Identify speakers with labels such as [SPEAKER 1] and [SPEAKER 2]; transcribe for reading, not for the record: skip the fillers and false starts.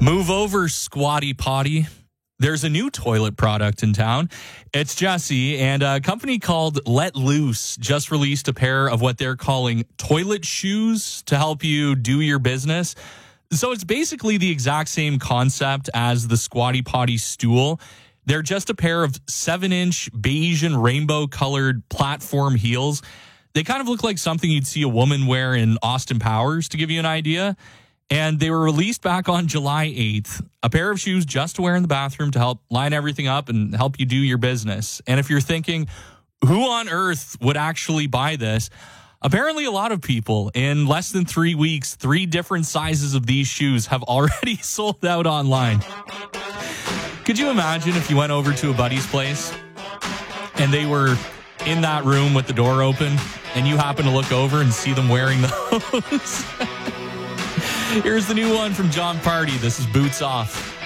[SPEAKER 1] Move over, Squatty Potty. There's a new toilet product in town. It's Jesse, and a company called Let Loose just released a pair of what they're calling toilet shoes to help you do your business. So it's basically the exact same concept as the Squatty Potty stool. They're just a pair of 7-inch beige and rainbow-colored platform heels. They kind of look like something you'd see a woman wear in Austin Powers, to give you an idea. And they were released back on July 8th. A pair of shoes just to wear in the bathroom to help line everything up and help you do your business. And if you're thinking, who on earth would actually buy this? Apparently a lot of people. In less than 3 weeks, 3 different sizes of these shoes have already sold out online. Could you imagine if you went over to a buddy's place and they were in that room with the door open and you happen to look over and see them wearing those? Here's the new one from John Party. This is Boots Off.